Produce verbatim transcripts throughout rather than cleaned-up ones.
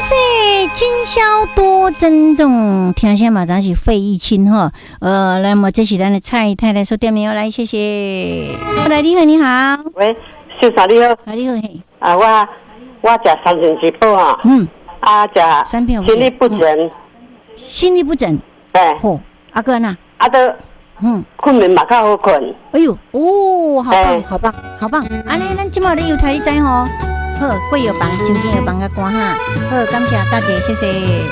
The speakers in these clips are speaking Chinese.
谢今宵多珍重，听声嘛，咱是费玉清哈。呃，来么，这是咱的蔡太太说店名，来谢谢。来，你好，你好。 喂，秀嫂你好。 啊，你好嘿。 啊，我我食三全食补啊。嗯。啊，食心律不整。嗯、 心律不整。 哎。 吼，阿哥呢？ 啊都。嗯。困眠嘛较好困。 哎呦，哦，好棒，好棒，好棒。安尼，咱今麦咧油台你知吼？好，贵药房、酒店药房个关哈。好，感谢大姐，谢谢。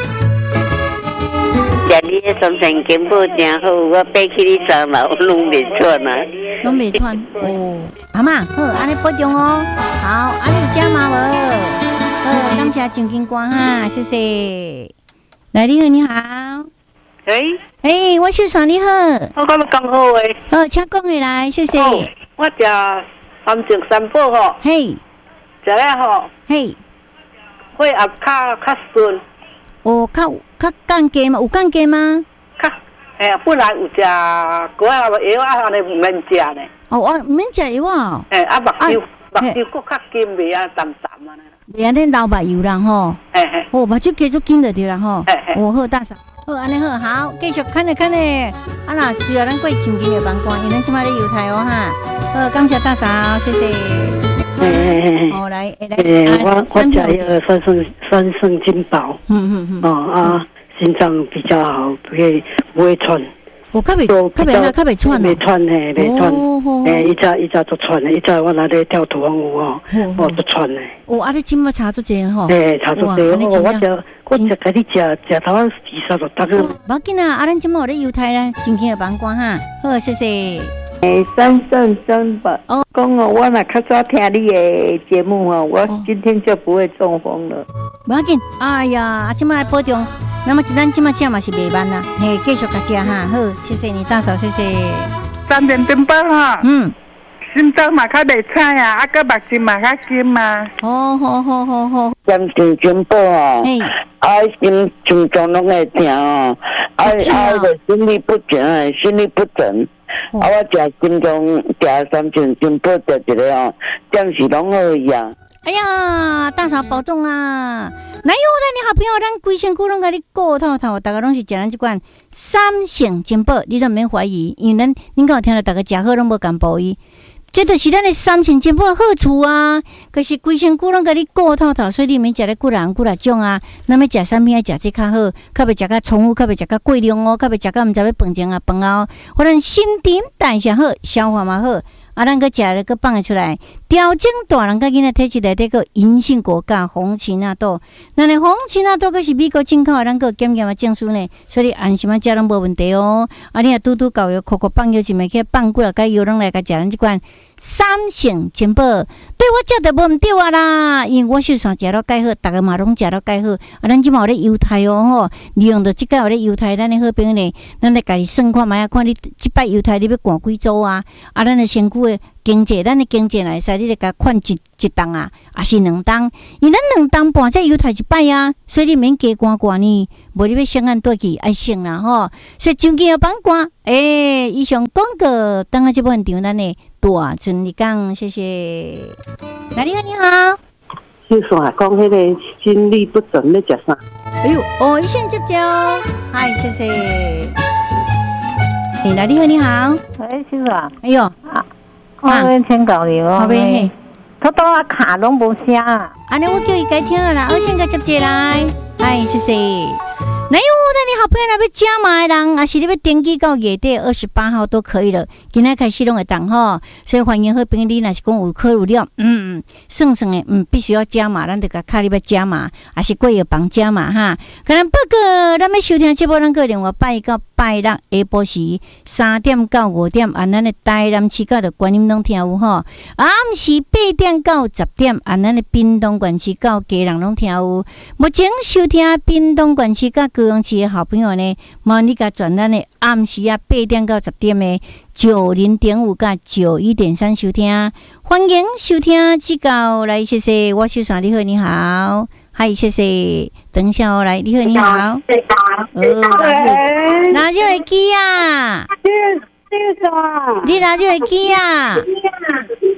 食你的三全金宝真好，我爬起你三嘛，我拢袂喘啊。 拢袂喘哦，阿嬷，好，安尼保重哦。好，安尼有加码无？好，感谢酒店关哈，谢谢。来，你好，你好。 诶， 诶，我秀爽你好。 我感觉讲好诶。 好，请讲起来，谢谢。 哦、我食三全三宝吼。 嘿。 食了吼， 嘿， 血压较较顺。 哦，较较降低吗？有降低吗？ 较，哎呀，本来有食果啊药啊，安尼唔免食呢。 哦，我唔免食药啊。 哎，啊目睭目睭佫较金袂啊，淡淡啊呢。 袂安尼流目油啦吼。 嘿嘿。 哦，目睭继续金就对啦吼。 嘿嘿。 哦，好大嫂，好安尼好，好，继续看咧看咧。啊啦，需要咱过酒店的帮关，因咱即摆咧油台哦哈。好，感谢大嫂，谢谢。 诶， 哦，来，来， 诶，我我食一个酸胜酸胜金宝，嗯嗯嗯，哦啊，心脏比较好，不会不会喘。 我较袂，较袂啦，较袂喘袂喘嘿，袂喘。诶，一早一早都喘的，一早我那咧跳土风舞哦，我都喘的。 哦，啊，你今麦查出这吼？ 诶，查出这，我我食我食甲你食食头二三十大个。 无要紧啊，啊，咱今麦有咧犹太啦，真轻的帮关哈。好，谢谢。 诶，三胜三宝哦，讲哦，我若较早听你的节目哦，我今天就不会中风了。 不要紧，哎呀，今麦来保重。那么咱今麦食嘛是袂慢啦，嘿，继续甲食哈。好，谢谢你大嫂，谢谢。 三全金宝哈， 嗯， 心脏嘛较袂差呀，啊个目睛嘛较金嘛。 好好好好好。 三全金宝哦，啊心心脏拢会疼哦，啊啊个心律不整，心律不整。啊！我食心脏食三全金宝食一个哦，暂时拢好去啊。 哎呀，大嫂保重啊！哪有咱你好朋友，咱规身躯拢甲你顾透透，大家拢是食咱这款三全金宝，你都免怀疑，因为咱恁敢有听到大家食好拢无共补伊。这就是咱的三全金宝好处啊！可是规身躯拢甲你顾透透，所以你免食咧几人几来种啊。那么食啥物啊？食这较好，较袂食甲重复，较袂食甲过量哦，较袂食甲毋知要饭前啊饭后，或者心情代谢好，消化嘛好。啊，咱个食了个放出来，调整大人甲囡仔体质内底个银杏果甲红奇纳豆，那呢红奇纳豆个是美国进口的，咱个检验的证书呢，所以安心啊食拢无问题哦。啊，你若拄拄搞药，口口放药就袂去放几啊个药，拢来甲食咱即款三全金宝，对我食得无毋对啊啦，因为我是算食到介好，逐个嘛拢食到介好。啊，咱即嘛有咧犹太哦吼，利用着即个有咧犹太，咱的好朋友呢，咱来家己算看卖啊，看你即摆犹太你要赶几组啊？啊，咱的身躯经济，咱的经济来使，你就甲款一一档啊，也是两档，因咱两档半才犹太一摆啊，所以你免加关关呢，无你要先按对去爱省啦吼。所以酒店要帮关，诶，以上广告，等下这部分场咱的大顺利讲，谢谢。哪里好，你好。 就说讲迄个心律不整咧食啥？ 哎呦，哦，一线接接哦，嗨，谢谢。诶，哪里好，你好。 喂，师傅啊。 哎呦， 啊。我要请教你哦， 后边他都啊卡拢无声啊， 安尼我叫伊改听啦，我先甲接接来，哎，谢谢。哪有那你好朋友来要加码的人，还是你要登记到月底二十八号都可以了。今天开始拢会当吼，所以欢迎好朋友你若是讲有考虑了，嗯，算算的，嗯，必须要加码，咱就甲卡你要加码，还是贵要帮加码哈。可能报告，咱要收听节目，咱个另外拜到拜六下晡时三点到五点，按咱的台南市到的观音拢听有吼，暗时八点到十点，按咱的屏东县市到基隆拢听有。目前收听屏东县市甲高雄市的好朋友呢，麻烦你甲转咱的暗时啊八点到十点的九零点五甲九一点三收听，欢迎收听指教来，谢谢我秀山，你好，你好，嗨，谢谢，等一下哦，来，你好，你好，哦，哪就会记啊？你哪就会记啊？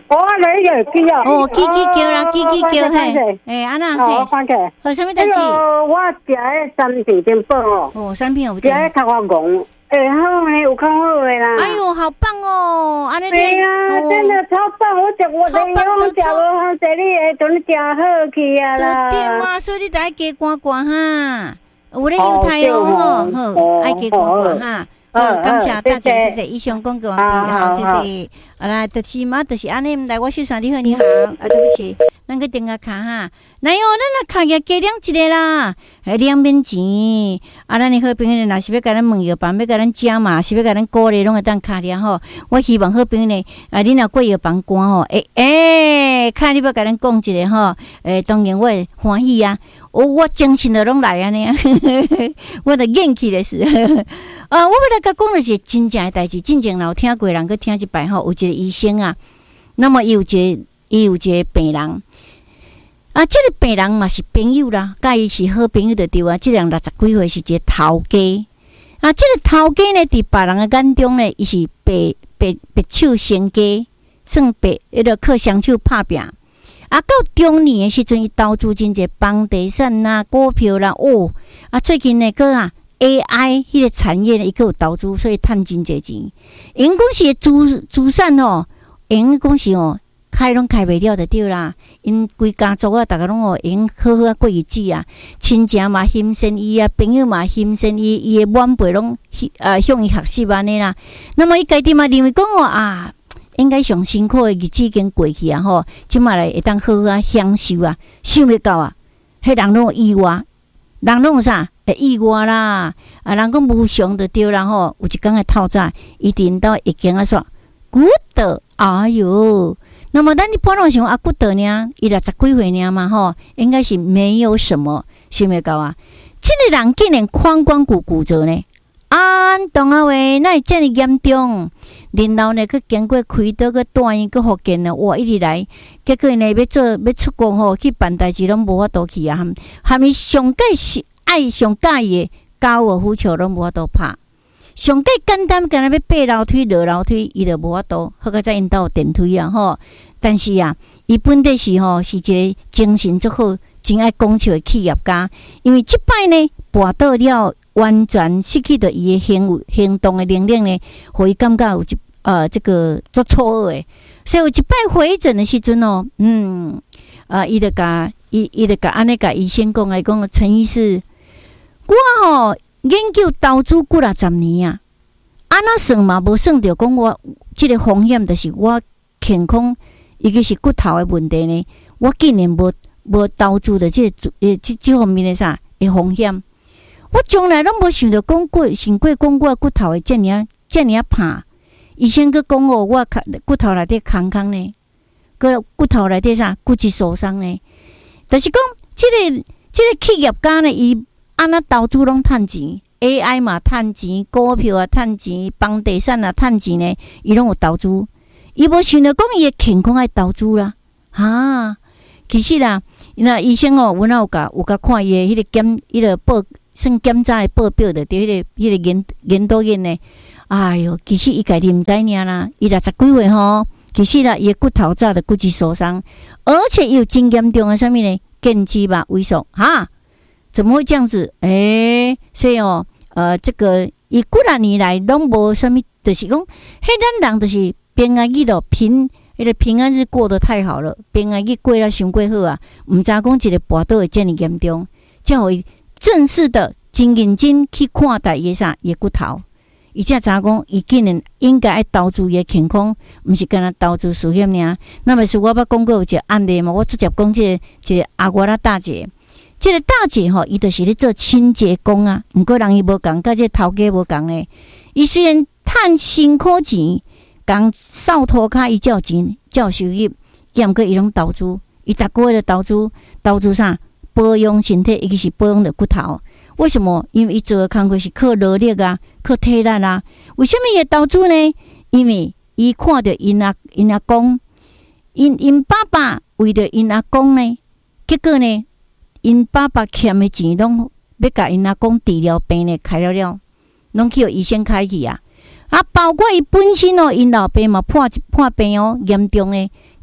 我来个记哦。 哦，叽叽叫啦，叽叽叫嘿。诶，安那嘿。 我看起。 好，什么代志？ 我食诶三片金宝哦。 哦，三片有。 食诶头发戆。哎，好嘞，有看好的啦！ 哎呦，好棒哦！安尼对呀，真的超棒！我食我的我食无好食，你会准食好去啊啦！ 对嘛，所以你得加乖乖哈，有咧犹太哦吼，好，爱加乖乖哈。好，感谢大家，谢谢以上讲过完毕，好，谢谢。好啦，就是嘛，就是安尼，来我先生你好，你好，啊，对不起，咱个电话卡哈，来哦，咱来卡个加两一个啦，还两免钱。啊，咱的好朋友若是要甲咱问药房，要甲咱食嘛，是要甲咱鼓励，拢会当卡了吼。我希望好朋友呢，啊，你若过药房关吼，诶、欸、诶，看你要甲咱讲一个吼，诶，当然我会欢喜啊。哦，我精神都拢来安尼啊，我都元气的是。呃，我要来甲讲的是真正的代志，真正有听过人去听一摆吼，有一个医生啊，那么伊有一个伊有一个病人啊，这个病人嘛是朋友啦，甲伊是好朋友就对啊。这人六十几岁是一个头家啊，这个头家呢，伫别人的眼中呢，伊是白白白手成家，算白迄个靠双手拍拼。啊，到中年的时阵，伊投资真侪房地产啦、股票啦，哦，啊，最近呢个啊 A I 迄个产业呢，伊个有投资，所以趁真侪钱。因公司的资资产哦，因公司哦，开拢开袂了就对啦。因规家族啊，逐个拢哦，因好好啊过日子啊，亲情嘛欣赏伊啊，朋友嘛欣赏伊，伊的晚辈拢啊向伊学习安尼啦。那么伊家己嘛认为讲哦啊。应该上辛苦的日子已经过去啊！吼，即马来会当好好啊享受啊，想袂到啊！迄人拢有意外，人拢有啥？会意外啦！啊，人讲无常就对啦吼。有一工的透早，伊伫因兜已经啊说骨头，哎哟！那么咱一般拢想啊骨头呢，伊六十几岁呢嘛吼，应该是没有什么想袂到啊！即个人竟然髋关节骨折呢！啊，当啊喂，那会遮尔严重？然后呢，佮经过开刀，佮带伊佮复健呢，哇，一直来，结果呢要做要出国吼，去办代志拢无法度去啊！含含伊上介是爱上介意的高尔夫球拢无法度拍，上介简单，干那要爬楼梯、落楼梯，伊就无法度。好在因兜有电梯啊吼，但是啊，伊本地是吼是一个精神足好、真爱讲笑的企业家，因为即摆呢跋倒了。完全失去着伊的行行动的能力呢，互伊感觉有一呃这个做错愕的。所以有一摆回诊的时阵哦，嗯，啊，伊就甲伊伊就甲安尼甲医生讲来讲，陈医师，我吼研究投资几啊十年啊，安那算嘛无算着讲我即个风险，就是我健康，尤其是骨头的问题呢，我竟然无无投资着即个诶即即方面的啥的风险。我从来拢无想着讲过，想过讲我骨头会遮尔啊，遮尔啊怕。医生佮讲哦，我骨头内底空空呢，佮骨头内底啥骨质疏松呢。就是讲，即、这个即、这个企业家呢，伊安那投资拢趁钱 ，A I 嘛趁钱，股票啊趁钱，房地产啊趁钱呢，伊拢有投资。伊无想着讲伊的健康爱投资啦，哈。其实啦，那医生哦，阮也有甲有甲看伊的迄个检，迄个报。算检查的报表的，对迄个迄个研研导员呢？哎哟，其实伊家己毋知影啦，伊六十几岁吼，其实啦，伊的骨头早的骨质疏松，而且又真严重的啥物呢？腱肌吧萎缩哈？怎么会这样子？诶、欸，所以哦，呃，这个伊几啊年来拢无啥物，就是讲，迄咱人就是平安日咯，平迄个平安日过得太好了，平安日过了伤过好啊，毋知讲一个跋倒会遮尔严重，才会。正式的、真认真去看待伊啥伊骨头，伊才知影讲，伊竟然应该爱投资伊的健康，毋是干那投资事业尔。那么是我捌讲过有一个案例嘛，我直接讲即个一个阿瓜拉大姐，即、这个大姐吼，伊就是咧做清洁工啊，毋过人伊无共，甲即个头家无共咧。伊虽然趁辛苦钱，共扫涂骹伊才有钱，才有收入，伊毋过伊拢投资，伊逐个月的投资，投资啥？保养身体，尤其是保养的骨头。为什么？因为伊做的工作是靠劳力啊，靠体力啊。为什么伊会投资呢？因为伊看到因阿因阿公，因因爸爸为着因阿公呢，结果呢，因爸爸欠的钱拢要甲因阿公治疗病呢开了了，拢去互医生开去啊。啊，包括伊本身哦，因老爸嘛破破病哦，严重呢。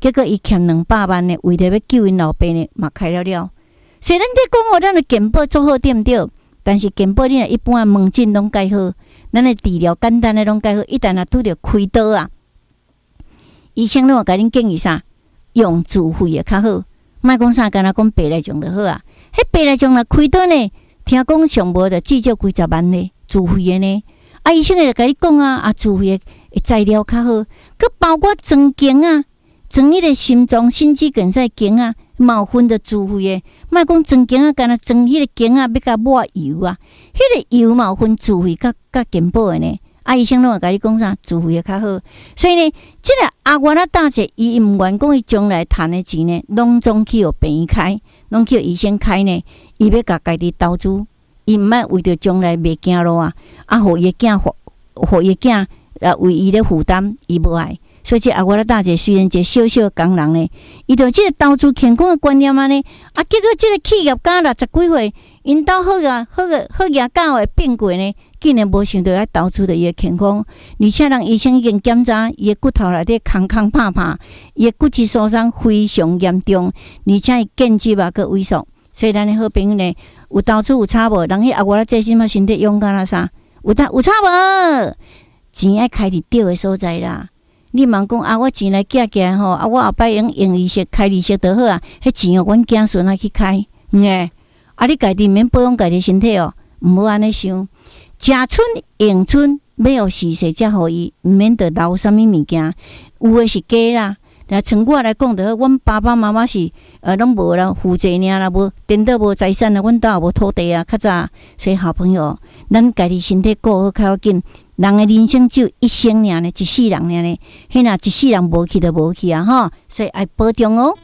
结果伊欠两百万呢，为着要救因老爸呢，嘛开了了。所以咱在讲哦，咱的健保做好对毋对？但是健保你若一般的门诊拢介好，咱的治疗简单的拢介好，一旦若拄着开刀啊，医生拢会甲恁建议啥？用自费的较好，莫讲啥，干那讲白内障就好啊。迄白内障若开刀呢，听讲上无着至少几十万呢，自费的呢。啊，医生会甲你讲啊，啊，自费的材料较好，佮包括装镜啊，装迄个心脏心肌梗塞镜啊，嘛有分着自费的。莫讲装镜啊，干那装迄个镜啊，要甲抹油啊，迄个油嘛有分自费甲甲健保的呢。啊，医生拢会甲你讲啥，自费的较好。所以呢，即个阿元仔大姐，伊毋愿讲伊将来赚的钱呢，拢总去互病院开，拢去互医生开呢。伊要甲家己投资，伊毋免为着将来袂行路啊，啊，互伊囝，互伊囝，啊，为伊咧负担，伊无爱。所以这阿元仔大姐虽然一个小小工人呢，伊就即个投资健康的观念安尼，啊，结果即个企业家六十几岁，因兜好啊，好个好牙教会变过呢。竟然无想到要投资着伊诶健康，而且人医生已经检查伊诶骨头内底空空拍拍，伊诶骨质疏松非常严重，而且伊腱肌啊佮萎缩。所以咱诶好朋友呢，有投资有差无？人迄阿我这心嘛身体勇敢啊啥？有差有差无？钱爱开伫对诶所在啦。你茫讲啊，我钱来寄寄吼，啊我后摆用用利息开利息就好啊。迄钱哦，阮囝孙啊去开，嗯诶，啊你家己免保养家己身体哦，毋好安尼想。食春用春，要有时势才互伊，毋免得留啥物物件。有诶是假啦，但从我来讲，着阮爸爸妈妈是呃拢无啦，负债尔啦，无颠倒无财产啊，阮兜也无土地啊，较早。所以好朋友，咱家己身体顾好较要紧。人诶人生只有一生尔呢，一世人尔呢，迄若一世人无去就无去啊，吼！所以爱保重哦。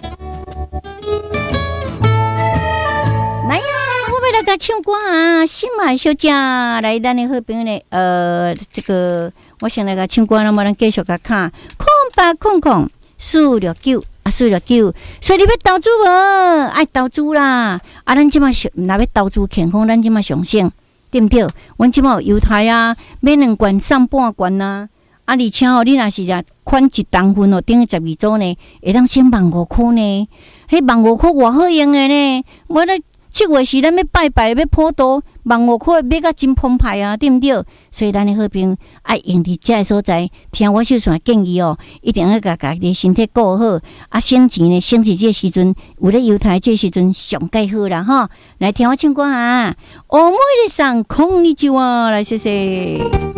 来呀！为了甲唱歌啊，心爱小姐来，咱的好朋友呢，呃，这个我先来甲唱歌，那么咱继续甲看，空八空空四六九啊，四六九，所以你要投资无？爱投资啦！啊，咱即马上若要投资健康，咱即马上省，对毋对？阮即马有优待啊，买两罐送半罐啊，啊，而且哦，你若是啊款一当份哦，等于十二组呢，会当省万五箍呢，迄万五箍偌好用的呢，我咧。七月时咱要拜拜要普渡，万五块买甲真澎湃啊，对毋对？所以咱的好朋友爱用伫遮个所在，听我小传建议哦，一定要甲家己身体顾好，啊省钱呢，省钱这个时阵有咧优待，这个时阵上介好啦吼！来听我唱歌啊，欧美的上空你就啊，来谢谢。